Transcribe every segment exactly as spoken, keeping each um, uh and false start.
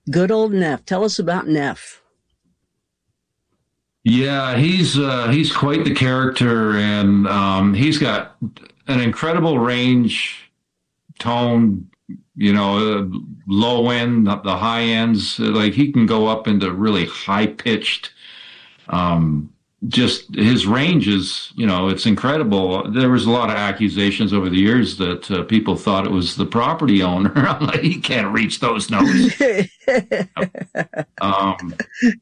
Good old Neff. Tell us about Neff. Yeah, he's uh, he's quite the character, and um, he's got an incredible range, tone. You know, uh, low end, the the high ends. Like he can go up into really high pitched. Um, just his range is, you know, it's incredible. There was a lot of accusations over the years that uh, people thought it was the property owner. I'm like, he can't reach those notes. um,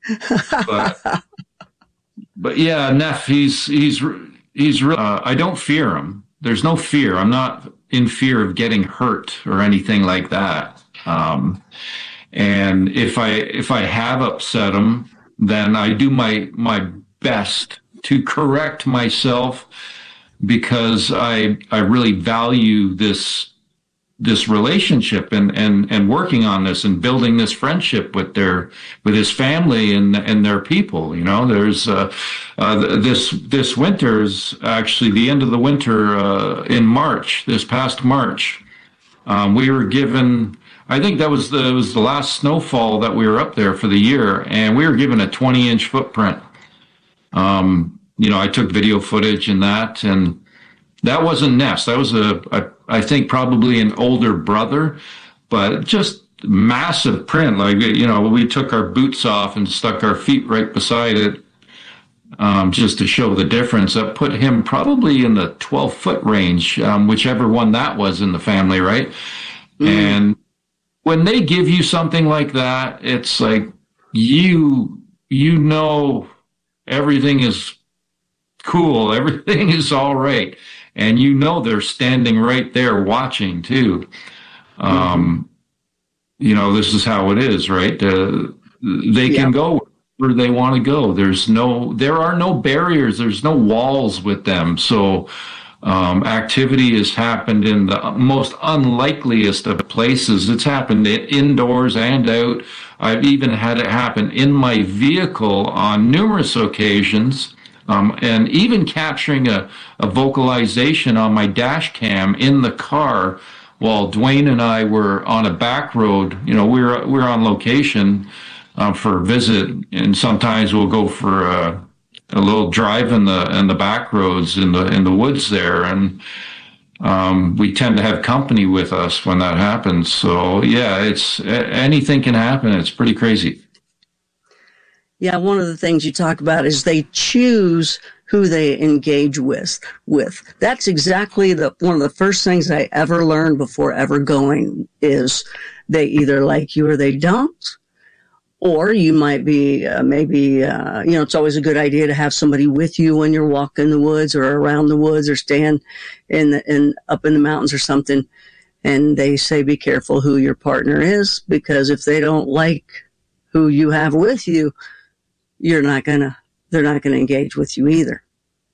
but but yeah, Neff, he's he's he's. Uh, I don't fear him. There's no fear. I'm not in fear of getting hurt or anything like that. Um, and if I if I have upset him, then I do my my best to correct myself because I I really value this this relationship and, and, and working on this and building this friendship with their with his family and and their people. You know, there's uh, uh, this this winter is actually the end of the winter uh, in March. This past March, um, we were given. I think that was the it was the last snowfall that we were up there for the year, and we were given a twenty inch footprint. Um, you know, I took video footage and that, and that wasn't Ness. That was a, a, I think probably an older brother, but just massive print. Like, you know, we took our boots off and stuck our feet right beside it, um, just to show the difference. That put him probably in the twelve foot range, um, whichever one that was in the family, right? Mm. And when they give you something like that, it's like you, you know, everything is cool. Everything is all right. And you know they're standing right there watching too. Um, mm-hmm. You know, this is how it is, right? Uh, they yeah. can go where they want to go. There's no, there are no barriers. There's no walls with them. So um, activity has happened in the most unlikeliest of places. It's happened indoors and out. I've even had it happen in my vehicle on numerous occasions. Um, and even capturing a, a vocalization on my dash cam in the car while Dwayne and I were on a back road. You know, we we're we we're on location uh, for a visit, and sometimes we'll go for a, a little drive in the in the back roads in the in the woods there, and um, we tend to have company with us when that happens. So yeah, it's anything can happen. It's pretty crazy. Yeah, one of the things you talk about is they choose who they engage with. With that's exactly the one of the first things I ever learned before ever going is they either like you or they don't, or you might be uh, maybe uh, you know it's always a good idea to have somebody with you when you're walking the woods or around the woods or staying in the, in up in the mountains or something. And they say be careful who your partner is, because if they don't like who you have with you, you're not gonna, they're not gonna engage with you either.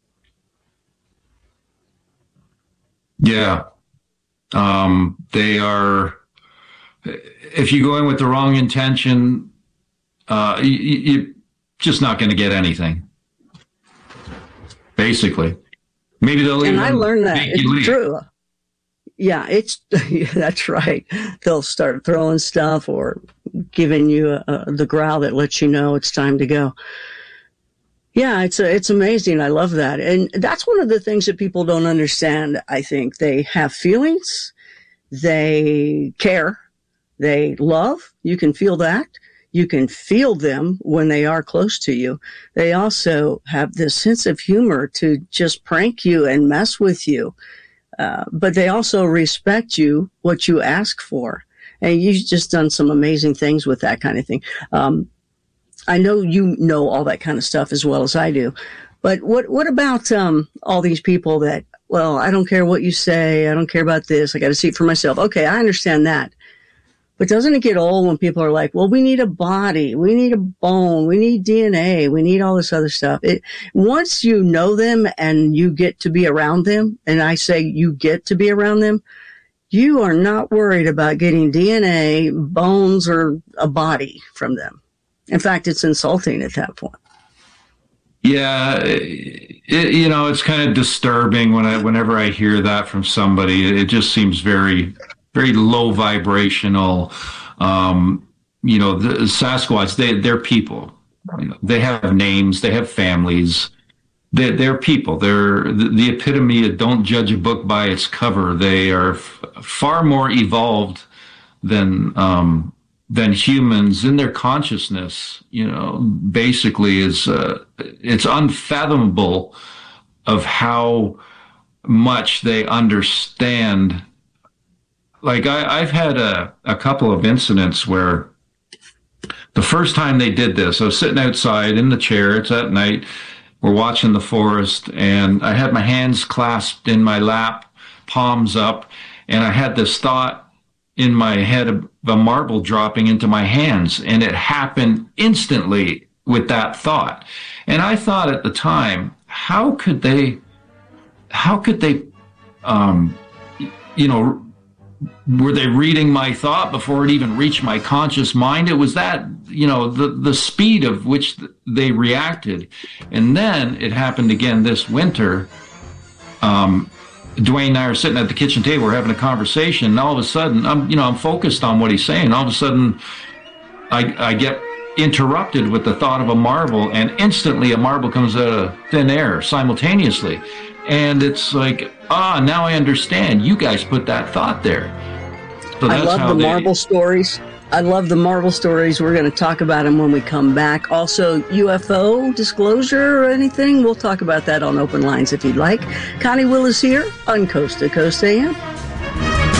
Yeah. Um, they are, if you go in with the wrong intention, uh, you, you're just not going to get anything. Basically. Maybe they'll And I learned that. It's leave. True. Yeah, it's, yeah, that's right. They'll start throwing stuff or giving you a, a, the growl that lets you know it's time to go. Yeah, it's a, it's amazing. I love that. And that's one of the things that people don't understand. I think they have feelings. They care. They love. You can feel that. You can feel them when they are close to you. They also have this sense of humor to just prank you and mess with you. Uh, but they also respect you, what you ask for. And you've just done some amazing things with that kind of thing. Um, I know you know all that kind of stuff as well as I do. But what, what about, um, all these people that, well, I don't care what you say. I don't care about this. I got to see it for myself. Okay. I understand that. But doesn't it get old when people are like, well, we need a body, we need a bone, we need D N A, we need all this other stuff. It, once you know them and you get to be around them, and I say you get to be around them, you are not worried about getting D N A, bones, or a body from them. In fact, it's insulting at that point. Yeah, it, you know, it's kind of disturbing when I, whenever I hear that from somebody. It just seems very, very low vibrational. Um, you know, the Sasquatch, they, they're people. You know, they have names, they have families. They're, they're people. They're the, the epitome of don't judge a book by its cover. They are f- far more evolved than um, than humans in their consciousness. You know, basically, is uh, it's unfathomable of how much they understand. Like I, I've had a, a couple of incidents where the first time they did this, I was sitting outside in the chair. It's at night. We're watching the forest, and I had my hands clasped in my lap, palms up, and I had this thought in my head of a marble dropping into my hands, and it happened instantly with that thought. And I thought at the time, how could they, how could they, um, you know, were they reading my thought before it even reached my conscious mind? It was that, you know, the, the speed of which they reacted. And then it happened again this winter. Um, Dwayne and I are sitting at the kitchen table, we're having a conversation, and all of a sudden, I'm, you know, I'm focused on what he's saying. All of a sudden, I, I get interrupted with the thought of a marble, and instantly a marble comes out of thin air simultaneously. And it's like, ah, now I understand. You guys put that thought there. So I love the they... marble stories. I love the marble stories. We're going to talk about them when we come back. Also, U F O disclosure or anything, we'll talk about that on Open Lines if you'd like. Connie Willis here on Coast to Coast A M.